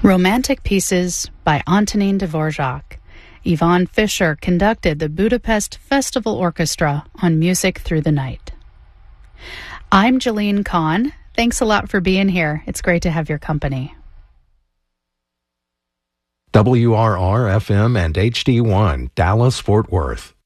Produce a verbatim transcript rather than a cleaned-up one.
Romantic Pieces by Antonin Dvorak. Yvonne Fisher conducted the Budapest Festival Orchestra on Music Through the Night. I'm Jolene Kahn. Thanks a lot for being here. It's great to have your company. W R R F M and H D one, Dallas, Fort Worth.